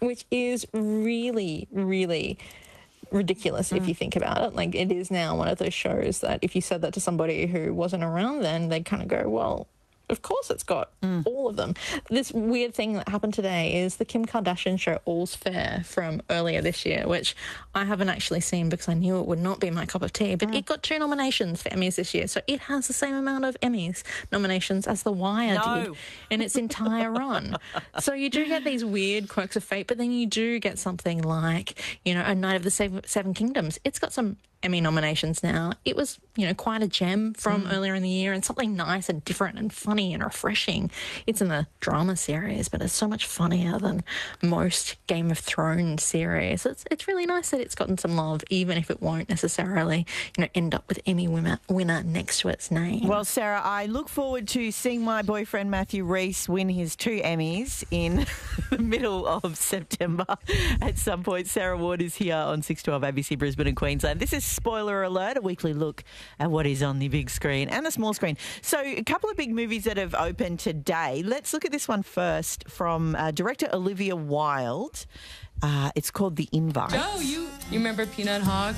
which is really, really ridiculous if you think about it. Like, it is now one of those shows that if you said that to somebody who wasn't around then, they'd kind of go, well, of course it's got all of them. This weird thing that happened today is the Kim Kardashian show All's Fair from earlier this year, which I haven't actually seen because I knew it would not be my cup of tea, but it got 2 nominations for Emmys this year, so it has the same amount of Emmys nominations as The Wire did in its entire run. So you do get these weird quirks of fate, but then you do get something like, you know, A Night of the Seven Kingdoms. It's got some Emmy nominations now. It was, you know, quite a gem from earlier in the year and something nice and different and funny and refreshing. It's in the drama series, but it's so much funnier than most Game of Thrones series. It's really nice that it's gotten some love, even if it won't necessarily, you know, end up with Emmy winner next to its name. Well, Sarah, I look forward to seeing my boyfriend Matthew Rhys win his 2 Emmys in the middle of September at some point. Sarah Ward is here on 612 ABC Brisbane and Queensland. This is Spoiler Alert, a weekly look at what is on the big screen and the small screen. So a couple of big movies that have opened today. Let's look at this one first from director Olivia Wilde. It's called The Invite. Joe, you remember Peanut Hog?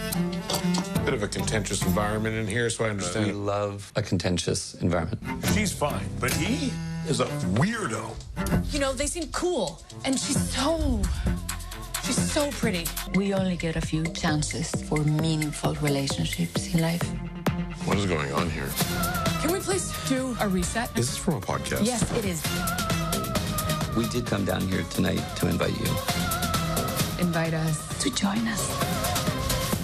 Bit of a contentious environment in here, so I understand. We love a contentious environment. She's fine, but he is a weirdo. You know, they seem cool, and she's so pretty. We only get a few chances for meaningful relationships in life. What is going on here? Can we please do a reset? Is this from a podcast? Yes, it is. We did come down here tonight to invite you. Invite us. To join us.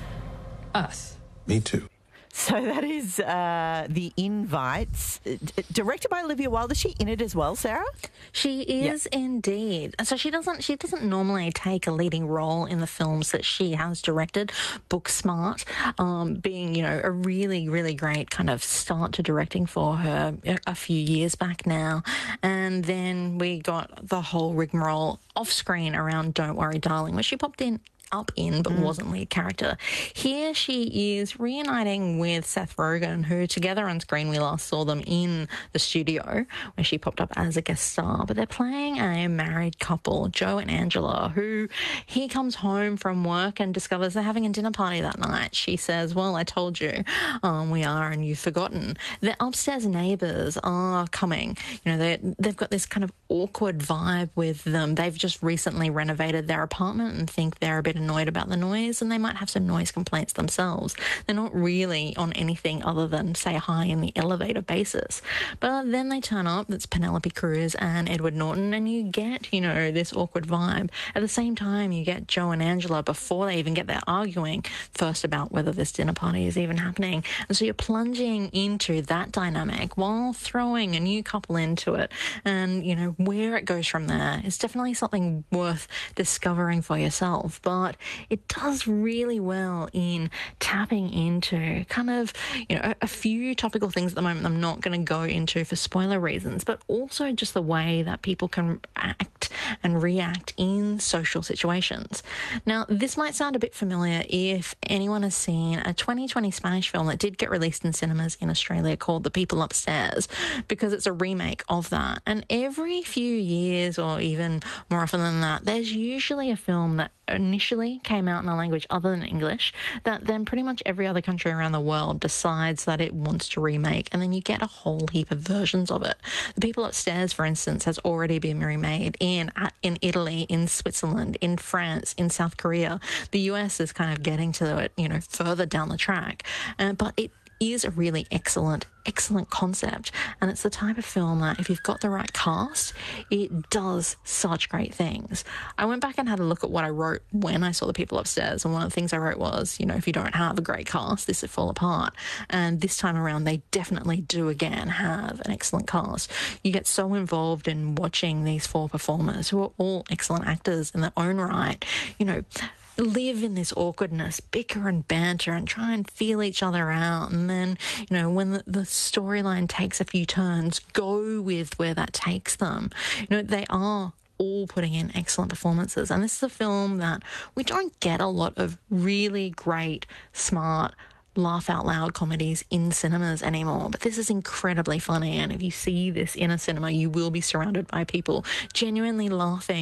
Us. Me too. So that is The Invites, directed by Olivia Wilde. Is she in it as well, Sarah? She is indeed. So she doesn't normally take a leading role in the films that she has directed. Booksmart being, you know, a really, really great kind of start to directing for her a few years back now. And then we got the whole rigmarole off screen around Don't Worry Darling, which she popped up in but wasn't lead character. Here she is reuniting with Seth Rogen, who together on screen we last saw them in the studio where she popped up as a guest star, but they're playing a married couple, Joe and Angela, who he comes home from work and discovers they're having a dinner party that night. She says, well, I told you we are and you've forgotten. Their upstairs neighbours are coming. You know, they've got this kind of awkward vibe with them. They've just recently renovated their apartment and think they're a bit annoyed about the noise, and they might have some noise complaints themselves. They're not really on anything other than say hi in the elevator basis. But then they turn up, that's Penelope Cruz and Edward Norton, and you get, you know, this awkward vibe. At the same time, you get Joe and Angela before they even get there arguing first about whether this dinner party is even happening. And so you're plunging into that dynamic while throwing a new couple into it. And, you know, where it goes from there is definitely something worth discovering for yourself. But it does really well in tapping into kind of, you know, a few topical things at the moment I'm not going to go into for spoiler reasons, but also just the way that people can act and react in social situations. Now, this might sound a bit familiar if anyone has seen a 2020 Spanish film that did get released in cinemas in Australia called The People Upstairs, because it's a remake of that. And every few years, or even more often than that, there's usually a film that initially came out in a language other than English that then pretty much every other country around the world decides that it wants to remake, and then you get a whole heap of versions of it. The People Upstairs, for instance, has already been remade in Italy, in Switzerland, in France, in South Korea. The US is kind of getting to it, you know, further down the track, but it is a really excellent concept, and it's the type of film that if you've got the right cast, it does such great things. I went back and had a look at what I wrote when I saw The People Upstairs, and one of the things I wrote was, you know, if you don't have a great cast, this would fall apart. And this time around, they definitely do again have an excellent cast. You get so involved in watching these 4 performers who are all excellent actors in their own right, you know, live in this awkwardness, bicker and banter and try and feel each other out. And then, you know, when the storyline takes a few turns, go with where that takes them. You know, they are all putting in excellent performances. And this is a film that we don't get a lot of really great, smart, laugh out loud comedies in cinemas anymore, but this is incredibly funny, and if you see this in a cinema, you will be surrounded by people genuinely laughing